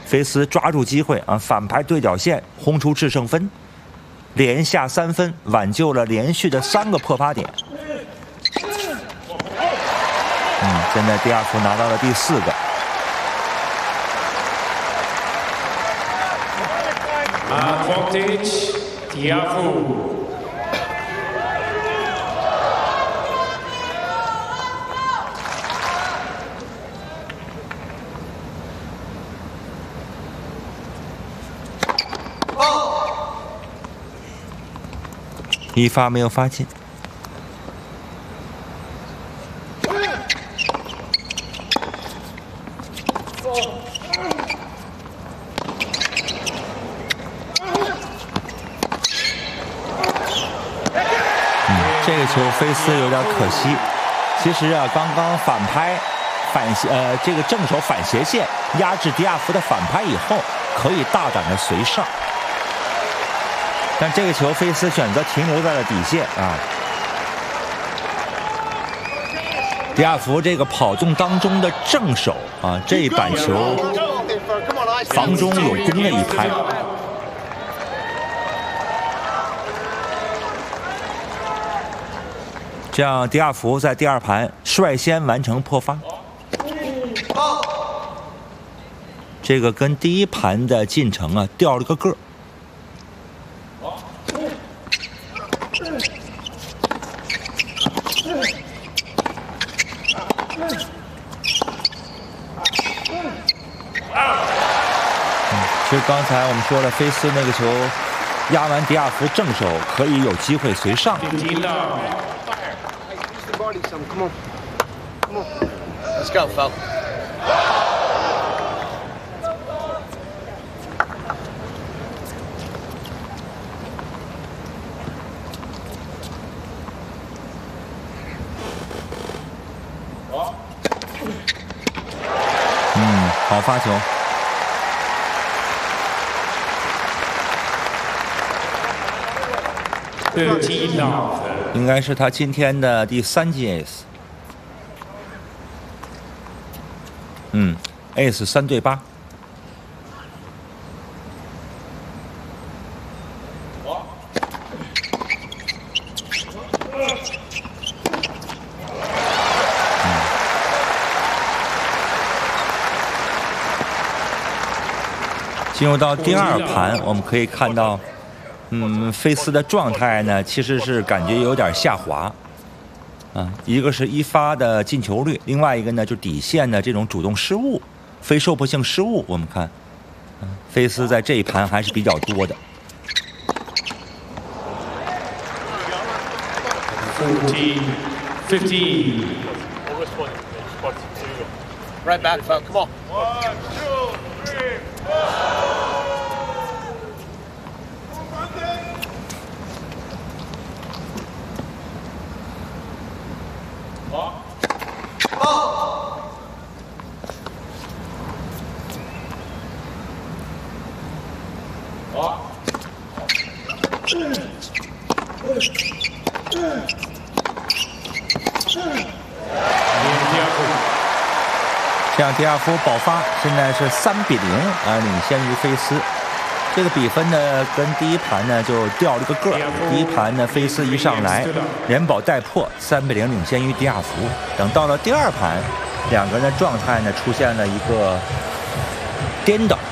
菲斯抓住机会啊，反拍对角线，轰出制胜分，连下3分，挽救了连续的3个破发点。现在迪亚福拿到了第4个。 Advantage, Tiafoe. 一发没有发进。这个球菲斯有点可惜。其实啊，刚刚反拍这个正手反斜线压制迪亚福的反拍以后，可以大胆的随上。但这个球菲斯选择停留在了底线啊。迪亚福这个跑动当中的正手啊，这一板球防中有攻的一拍。这样迪亚福在第2盘率先完成破发。这个跟第1盘的进程啊掉了个个。其实刚才我们说了，菲斯那个球压完迪亚福正手，可以有机会随上。 Come on. Come on. Let's go, Fel. Mm, 好发球。应该是他今天的第3记 ace。ace 3对8。进入到第2盘，我们可以看到。菲斯的状态呢，其实是感觉有点下滑，一个是一发的进球率，另外一个呢就底线的这种主动失误、非受迫性失误，我们看，菲斯在这一盘还是比较多的。 15. Right back, Fel. Come on. 1, 2, 3, 4. 这样迪亚福保发，现在是3-0领先于菲斯。这个比分呢，跟第1盘呢就掉了个个。第1盘呢，菲斯一上来连保带破，3-0领先于迪亚福。等到了第2盘，两个人的状态呢出现了一个颠倒。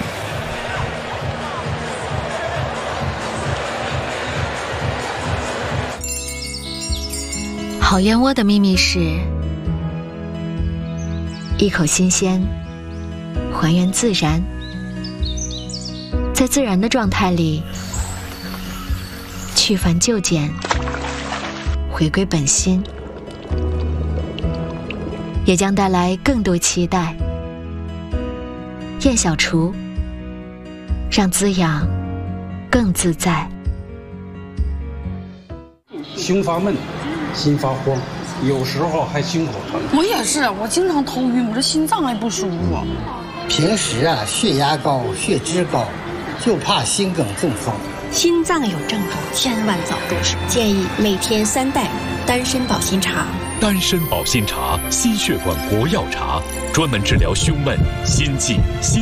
好燕窝的秘密是一口新鲜，还原自然，在自然的状态里去繁就简，回归本心，也将带来更多期待。燕小厨，让滋养更自在。 胸发闷，心发慌，有时候还心口疼。 我也是，我经常头晕，我这心脏还不舒服。 平时啊，血压高、血脂高，就怕心梗中风。 心脏有症状，千万早重视。建议每天3袋丹参保心茶。 丹参保心茶，心血管活药茶，专门治疗胸闷、心悸、心。